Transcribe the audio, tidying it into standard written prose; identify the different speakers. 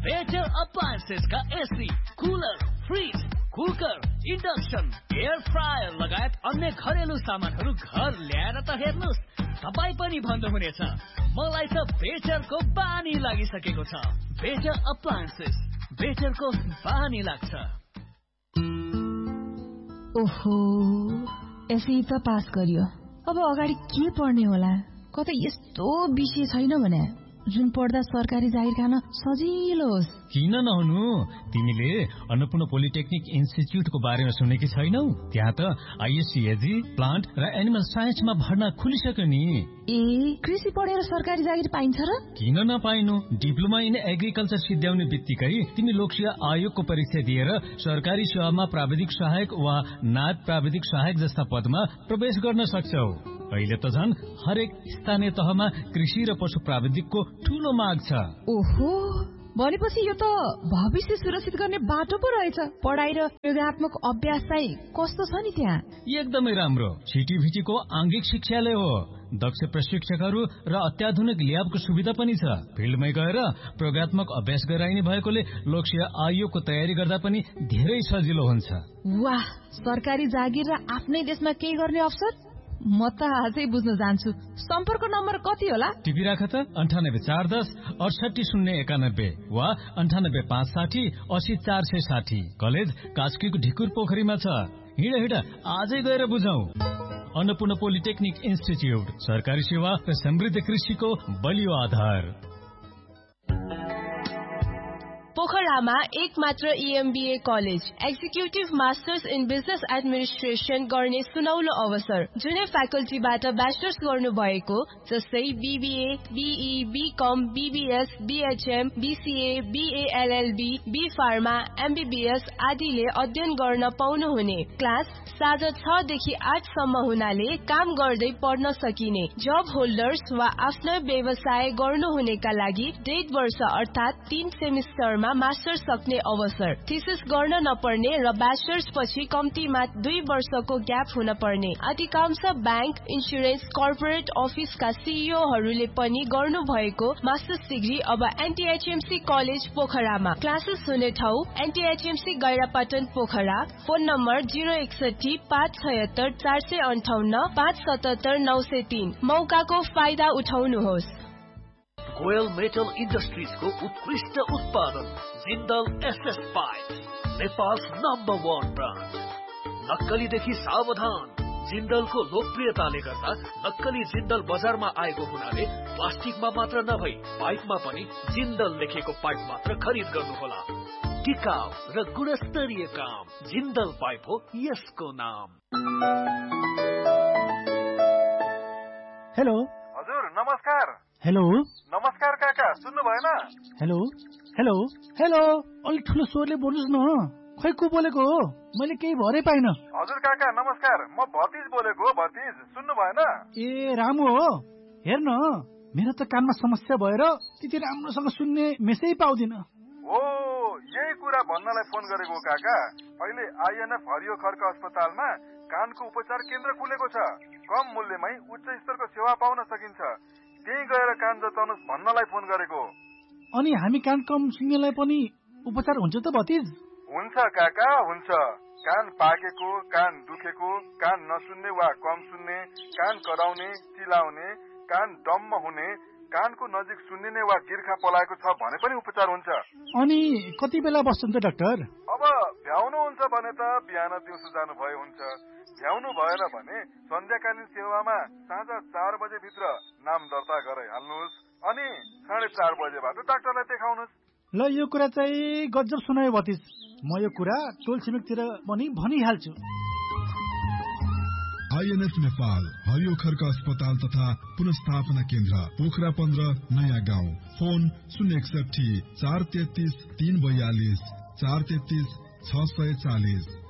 Speaker 1: Better appliances का AC, cooler, fridge, cooker, induction, air fryer लगायत अन्य घरेलु सामानहरू घर ल्याएर त हेर्नुस्, तपाई पनि भन्नुहुनेछ मलाई त बेटरको बानी लागिसकेको छ। बेटर अप्लायन्सेस, बेटरको बानी लाग्छ।
Speaker 2: ओहो, एसई त पास गरियो, अब अगाडि के पढ्ने होला? कतै यस्तो विषय छैन भने जुन पढ्दा सरकारी जागिर खान सजिलो होस्।
Speaker 3: किन नहुनु? तिमीले अन्नपूर्ण पोलिटेक्निक इन्स्टिच्युटको बारेमा सुनेकी छैनौ? त्यहाँ त आइएससीएजी, प्लान्ट र एनिमल साइन्समा भर्ना खुलिसक्यो नि।
Speaker 2: ए, कृषि पढेर सरकारी जागिर पाइन्छ र?
Speaker 3: किन नपाइनु? डिप्लोमा इन एग्रिकल्चर सिद्ध्याउने बित्तिकै तिमी लोकसेवा आयोगको परीक्षा दिएर सरकारी सेवामा प्राविधिक सहायक वा नायब प्राविधिक सहायक जस्ता पदमा प्रवेश गर्न सक्छौ। अहिले त झन् हरेक स्थानीय तहमा कृषि र पशु प्राविधिकको ठूलो माग छ।
Speaker 2: ओहो, भनेपछि यो त भविष्य सुरक्षित गर्ने बाटो पो रहेछ। पढाइ र योगात्मक अभ्यास चाहिँ कस्तो छ नि त्यहाँ?
Speaker 3: एकदमै राम्रो। छिटीभिटीको आंगिक शिक्षालय हो। दक्ष प्रशिक्षकहरू र अत्याधुनिक ल्याबको सुविधा पनि छ। फिल्डमै गएर प्रयोगात्मक अभ्यास गराइने भएकोले लोकसेवा आयोगको तयारी गर्दा पनि धेरै सजिलो हुन्छ।
Speaker 2: वाह, सरकारी जागिर र आफ्नै देशमा केही गर्ने अवसर? म त आजै बुझ्न जान्छु। सम्पर्क नम्बर कति होला?
Speaker 3: टिपी राख त 98 410 68 091 वा 98 560 80 460। कलेज कास्कीको ढिकुर पोखरीमा छ। हिँड आजै गएर बुझौं। अन्नपूर्ण पोलिटेक्निक इन्स्टिच्युट, सरकारी सेवा र समृद्ध कृषिको बलियो आधार।
Speaker 4: पोखरामा एक मात्र EMBA college, executive masters in business administration गर्ने सुनौलो अवसर। जुनै फ्याकल्टीबाट ब्याचलर्स गर्नु भएको जस्तै BBA, BE, BCom, BBS, BHM, BCA, BA LLB, B Pharma, MBBS आदिले अध्ययन गर्न पाउनुहुने। क्लास साँझ 6 देखि 8 सम्म हुनाले काम गर्दै पढ्न सकिने। जब होल्डर्स वा आफ्नो व्यवसाय गर्नुहुनेका लागि 1.5 वर्ष अर्थात् 3 सेमिस्टरमा मास्टर्स सक्ने अवसर। थीसिस गर्न नपर्ने र ब्याचलर्स पछि कम्तीमा 2 वर्षको ग्याप हुन पर्ने। अधिकांश बैंक, इन्स्योरेन्स, कर्पोरेट अफिसका सीईओहरूले पनि गर्नु भएको मास्टर्स डिग्री अब एनटीएचएमसी कलेज पोखरामा। क्लासेस हुने ठाउँ एनटीएचएमसी गैरापाटन पोखरा। Phone number 061 576 458 577 903। मौकाको फाइदा उठाउनुहोस्।
Speaker 1: गोयल मेटल इन्डस्ट्रिजको उत्कृष्ट उत्पादन Jindal SS pipe, Nepal's number 1 brand. नक्कलीदेखि सावधान। जिन्दलको लोकप्रियताले गर्दा नक्कली जिन्दल बजारमा आएको हुनाले प्लास्टिकमा मात्र नभई पाइपमा पनि जिन्दल लेखेको पाइप मात्र खरिद गर्नुहोला। टिकाउ र गुणस्तरीय काम, जिन्दल पाइप हो यसको नाम।
Speaker 5: हेलो
Speaker 6: हजुर, नमस्कार।
Speaker 5: हेलो
Speaker 6: नमस्कार काका, सुन्नु भएन?
Speaker 5: हेलो हेलो हेलो, अलि ठुलो स्वरले बोल्नुस् न। खै को बोलेको हो? मैले केही भरै पाइन।
Speaker 6: हजुर काका नमस्कार, म भतिज बोलेको हो। भतिज, सुन्नु भएन?
Speaker 5: ए, रामु हो। हेर्न, मेरो त कानमा समस्या भएर त्यति राम्रोसँग सुन्ने मेसै पाउँदिन।
Speaker 6: ओ, यही कुरा भन्नलाई फोन गरेको काका। अहिले INF हरियो खर्क अस्पतालमा कानको उपचार केन्द्र खुलेको छ। कम मूल्यमै उच्च स्तरको सेवा पाउन सकिन्छ। त्यही गएर कान जचाउनुहोस् भन्नलाई फोन गरेको।
Speaker 5: अनि हामी कान कम सुन्नेलाई पनि उपचार हुन्छ त भतिज?
Speaker 6: हुन्छ काका, हुन्छ। कान पाकेको, कान दुखेको, कान नसुन्ने वा कम सुन्ने, कान कराउने, चिलाउने, कान डम्म हुने, कानको नजिक सुन्निने वा गिर्खा पलाएको छ भने पनि उपचार हुन्छ।
Speaker 5: अनि कति बेला बस्छन् त डाक्टर?
Speaker 6: अब भ्याउनुहुन्छ भने त बिहान दिउँसो जानु भए हुन्छ। भ्याउनु भएन भने सन्ध्याकालीन सेवामा साँझ 4 बजे भित्र नाम दर्ता गराइहाल्नुहोस्। अनि 4:30 बजेबाट डाक्टरलाई देखाउनुहोस्।
Speaker 5: ल, यो कुरा चाहिँ गजब सुनायो भतिज। म यो कुरा टोल छिमेकतिर पनि भनिहाल्छु।
Speaker 7: INF नेपाल हरियो खर्क अस्पताल तथा पुनर्स्थापना केन्द्र, पोखरा 15 नयाँ गाउँ। फोन 061 433 342 433 640।